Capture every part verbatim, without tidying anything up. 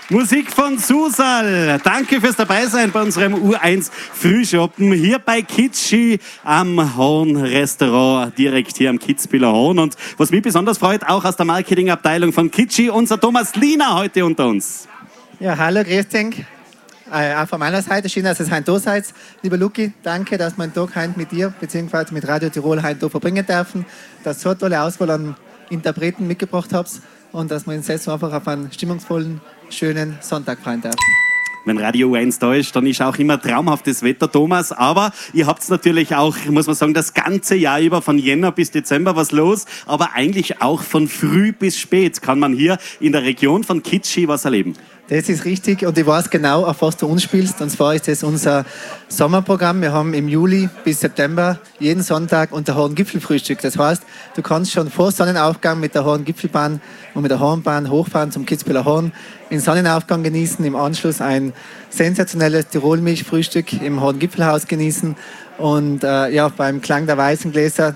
Musik von Susal. Danke fürs Dabeisein bei unserem U eins Frühschoppen hier bei Kitschi am Horn-Restaurant, direkt hier am Kitzbüheler Horn. Und was mich besonders freut, auch aus der Marketingabteilung von Kitschi, unser Thomas Lina heute unter uns. Ja, hallo, grüß dich. Äh, auch von meiner Seite, schön, dass ihr heute da seid. Lieber Luki, danke, dass wir einen Tag heute mit dir bzw. mit Radio Tirol heute hier verbringen dürfen, dass ihr so eine tolle Auswahl an Interpreten mitgebracht habt und dass wir uns jetzt einfach auf einen stimmungsvollen, schönen Sonntag freuen dürfen. Wenn Radio U eins da ist, dann ist auch immer traumhaftes Wetter, Thomas. Aber ihr habt natürlich auch, muss man sagen, das ganze Jahr über, von Jänner bis Dezember was los. Aber eigentlich auch von früh bis spät kann man hier in der Region von Kitschi was erleben. Das ist richtig und ich weiß genau, auf was du uns spielst. Und zwar ist das unser Sommerprogramm. Wir haben im Juli bis September jeden Sonntag unser Horn-Gipfel-Frühstück. Das heißt, du kannst schon vor Sonnenaufgang mit der Horn-Gipfelbahn und mit der Hornbahn hochfahren zum Kitzbüheler Horn, den Sonnenaufgang genießen, im Anschluss ein sensationelles Tirol-Milch-Frühstück im Horn-Gipfelhaus genießen und äh, ja, beim Klang der weißen Gläser,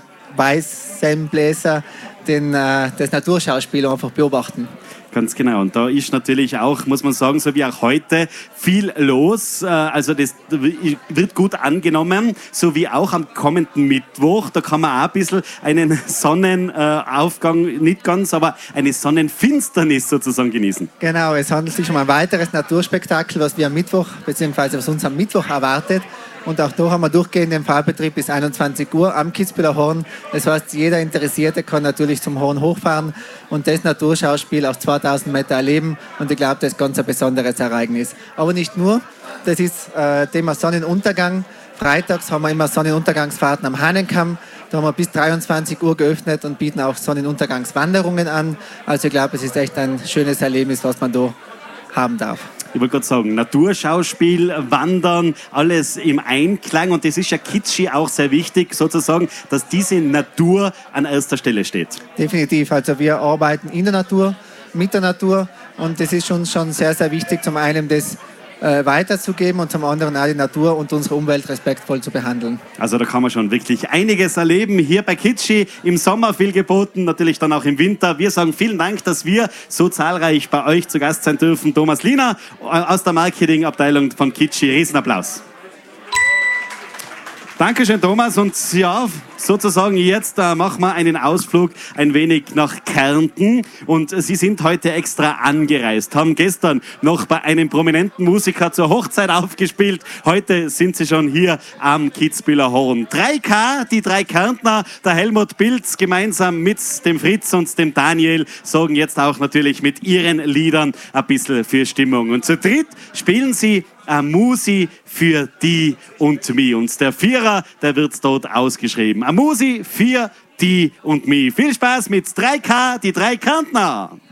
weißen Bläser, den, äh, das Naturschauspiel einfach beobachten. Ganz genau. Und da ist natürlich auch, muss man sagen, so wie auch heute, viel los. Also das wird gut angenommen, so wie auch am kommenden Mittwoch. Da kann man auch ein bisschen einen Sonnenaufgang, nicht ganz, aber eine Sonnenfinsternis sozusagen genießen. Genau, es handelt sich um ein weiteres Naturspektakel, was wir am Mittwoch, beziehungsweise was uns am Mittwoch erwartet. Und auch da haben wir durchgehenden Fahrbetrieb bis einundzwanzig Uhr am Kitzbüheler Horn. Das heißt, jeder Interessierte kann natürlich zum Horn hochfahren und das Naturschauspiel auf zweitausend Meter erleben. Und ich glaube, das ist ganz ein besonderes Ereignis. Aber nicht nur, das ist äh, Thema Sonnenuntergang. Freitags haben wir immer Sonnenuntergangsfahrten am Hahnenkamm. Da haben wir bis dreiundzwanzig Uhr geöffnet und bieten auch Sonnenuntergangswanderungen an. Also ich glaube, es ist echt ein schönes Erlebnis, was man da haben darf. Ich wollte gerade sagen, Naturschauspiel, Wandern, alles im Einklang. Und das ist ja Kitschi auch sehr wichtig, sozusagen, dass diese Natur an erster Stelle steht. Definitiv. Also wir arbeiten in der Natur, mit der Natur. Und das ist uns schon sehr, sehr wichtig, zum einen das äh, weiterzugeben und zum anderen auch die Natur und unsere Umwelt respektvoll zu behandeln. Also da kann man schon wirklich einiges erleben. Hier bei Kitschi im Sommer viel geboten, natürlich dann auch im Winter. Wir sagen vielen Dank, dass wir so zahlreich bei euch zu Gast sein dürfen. Thomas Lina aus der Marketingabteilung von Kitschi. Riesenapplaus. Dankeschön, Thomas. Und ja, sozusagen jetzt äh, machen wir einen Ausflug ein wenig nach Kärnten. Und Sie sind heute extra angereist, haben gestern noch bei einem prominenten Musiker zur Hochzeit aufgespielt. Heute sind Sie schon hier am Kitzbüheler Horn. drei K, die drei Kärntner, der Helmut Pilz gemeinsam mit dem Fritz und dem Daniel sorgen jetzt auch natürlich mit ihren Liedern ein bisschen für Stimmung. Und zu dritt spielen sie eine Musi für die und mich. Und der Vierer, der wird dort ausgeschrieben. Eine Musi für die und mich. Viel Spaß mit drei K, die drei Kärntner.